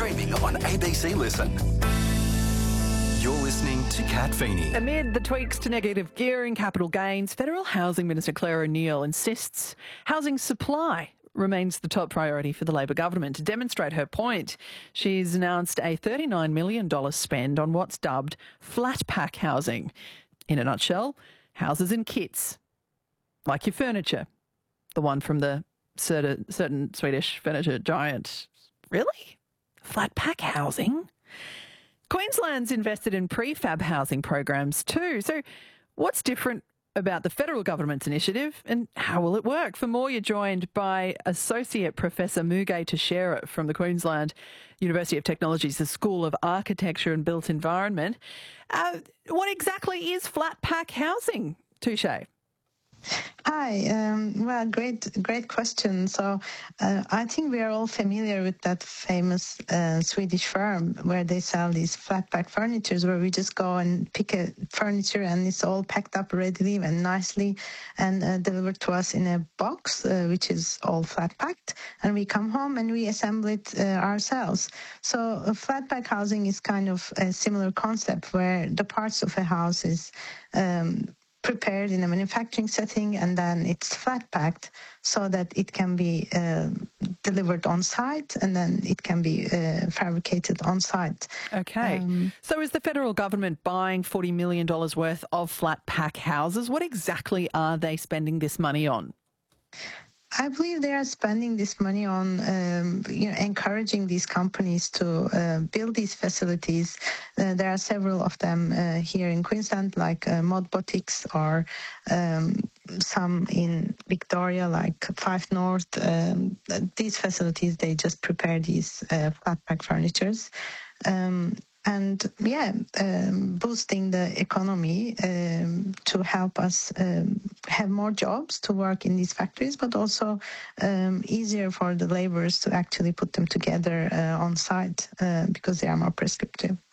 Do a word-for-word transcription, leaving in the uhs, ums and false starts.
Streaming on A B C Listen. You're listening to Kat Feeney. Amid the tweaks to negative gearing capital gains, Federal Housing Minister Claire O'Neil insists housing supply remains the top priority for the Labor government. To demonstrate her point, she's announced a thirty-nine million dollars spend on what's dubbed flat pack housing. In a nutshell, houses in kits, like your furniture, the one from the certain, certain Swedish furniture giant. Really? Flat pack housing? Queensland's invested in prefab housing programs too. So what's different about the federal government's initiative and how will it work? For more, you're joined by Associate Professor Mugay Teixeira from the Queensland University of Technology's the School of Architecture and Built Environment. Uh, what exactly is flat pack housing, Touche? Hi. Um, well, great, great question. So uh, I think we are all familiar with that famous uh, Swedish firm where they sell these flat pack furnitures, where we just go and pick a furniture and it's all packed up readily and nicely and uh, delivered to us in a box, uh, which is all flat packed. And we come home and we assemble it uh, ourselves. So uh, flat pack housing is kind of a similar concept where the parts of a house is um, prepared in a manufacturing setting and then it's flat packed so that it can be uh, delivered on site and then it can be uh, fabricated on site. Okay. Um, so is the federal government buying forty million dollars worth of flat pack houses? What exactly are they spending this money on? I believe they are spending this money on um, you know, encouraging these companies to uh, build these facilities. Uh, there are several of them uh, here in Queensland, like uh, Modbotics, or um, some in Victoria, like Five North. Um, these facilities, they just prepare these uh, flat pack furnitures. Um, And, yeah, um, boosting the economy um, to help us um, have more jobs to work in these factories, but also um, easier for the laborers to actually put them together uh, on site uh, because they are more prescriptive.